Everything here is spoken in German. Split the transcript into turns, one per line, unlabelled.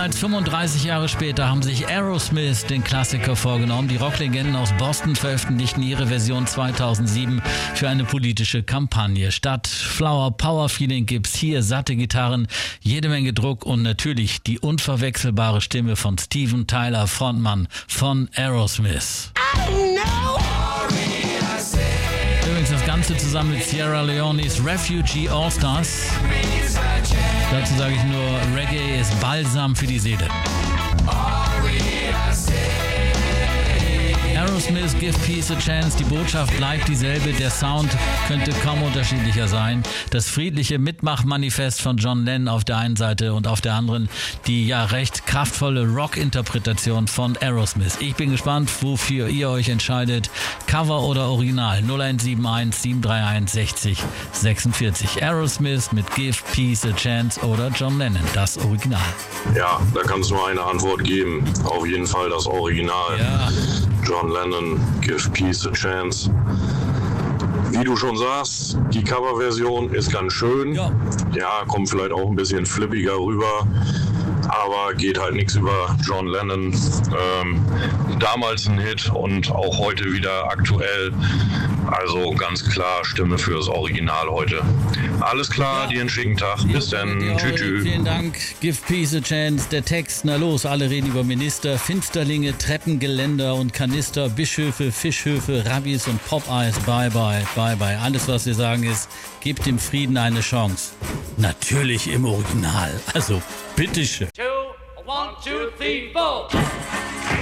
als 35 Jahre später haben sich Aerosmith den Klassiker vorgenommen. Die Rocklegenden aus Boston veröffentlichten ihre Version 2007 für eine politische Kampagne. Statt Flower Power Feeling gibt's hier satte Gitarren, jede Menge Druck und natürlich die unverwechselbare Stimme von Steven Tyler, Frontmann von Aerosmith. Übrigens das Ganze zusammen mit Sierra Leones Refugee All-Stars. Dazu sage ich nur, Reggae ist Balsam für die Seele. Aerosmith, Give Peace a Chance, die Botschaft bleibt dieselbe, der Sound könnte kaum unterschiedlicher sein. Das friedliche Mitmachmanifest von John Lennon auf der einen Seite und auf der anderen die ja recht kraftvolle Rock-Interpretation von Aerosmith. Ich bin gespannt, wofür ihr euch entscheidet. Cover oder Original? 0171 731 60 46. Aerosmith mit Give Peace a Chance oder John Lennon, das Original.
Ja, da kann es nur eine Antwort geben. Auf jeden Fall das Original.
Ja.
John Lennon, Give Peace a Chance. Wie du schon sagst, die Coverversion ist ganz schön. Ja, kommt vielleicht auch ein bisschen flippiger rüber, aber geht halt nichts über John Lennon. Damals ein Hit und auch heute wieder aktuell. Also ganz klar Stimme für das Original heute. Alles klar, dir einen schicken Tag. Bis dann. Tschüss.
Vielen Dank. Give Peace a Chance. Der Text, na los, alle reden über Minister, Finsterlinge, Treppengeländer und Kanister, Bischöfe, Fischhöfe, Rabbis und Popeyes. Bye, bye, bye, bye. Alles, was wir sagen ist, gebt dem Frieden eine Chance. Natürlich im Original. Also, bitteschön.
2, 1, 2, 3, 4.